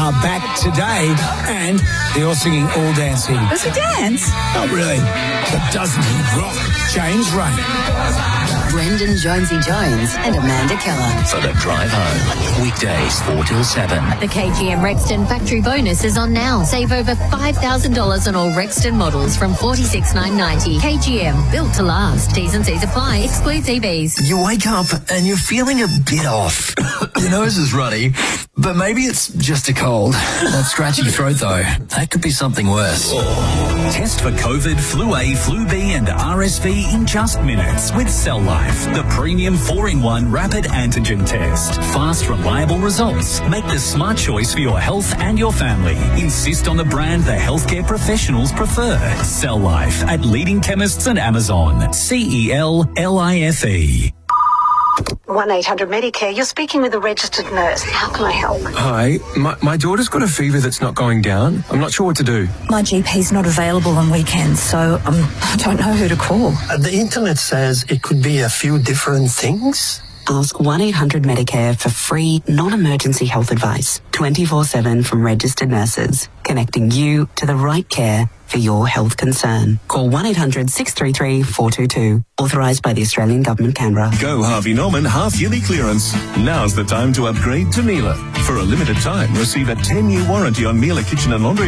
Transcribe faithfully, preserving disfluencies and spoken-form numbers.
are back today, and they're all singing All Dancing. Does he dance? Not really, but doesn't he rock? James Rain. Brendan Jonesy Jones and Amanda Keller. For the drive home, weekdays four till seven. The K G M Rexton factory bonus is on now. Save over five thousand dollars on all Rexton models from forty-six thousand nine hundred ninety dollars. K G M, built to last. T's and C's apply. Excludes E Vs. You wake up and you're feeling a bit off. Your nose is runny, but maybe it's just a cold. That scratchy throat, though, that could be something worse. Test for COVID, flu A, flu B and R S V in just minutes with Cell Life, the premium four in one rapid antigen test. Fast, reliable results. Make the smart choice for your health and your family. Insist on the brand the healthcare professionals prefer. Cell Life at leading chemists and Amazon. C E L L I F E. one eight hundred Medicare, you're speaking with a registered nurse. How can I help? Hi, my, my daughter's got a fever that's not going down. I'm not sure what to do. My G P's not available on weekends, so um, I don't know who to call. Uh, the internet says it could be a few different things. Ask one eight hundred Medicare for free, non-emergency health advice. twenty-four seven from registered nurses. Connecting you to the right care for your health concern. Call one eight hundred six three three four two two. Authorised by the Australian Government, Canberra. Go Harvey Norman half-yearly clearance. Now's the time to upgrade to Miele. For a limited time, receive a ten-year warranty on Miele Kitchen and Laundry